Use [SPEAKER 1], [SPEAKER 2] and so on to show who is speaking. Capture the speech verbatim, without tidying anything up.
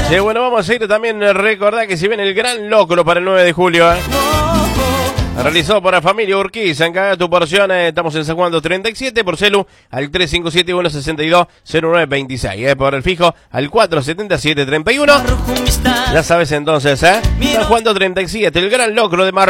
[SPEAKER 1] Sí, bueno, vamos a ir también, recordá que si viene el gran locro para el nueve de julio, ¿eh? Realizado por la familia Urquiza, encarga tu porción, eh, estamos en San Juan doscientos treinta y siete, por celu al tres cinco siete, uno seis dos, cero nueve dos seis, eh, por el fijo al cuatro siete siete, treinta y uno. Ya sabes entonces, ¿eh? San Juan doscientos treinta y siete, el gran locro de Mar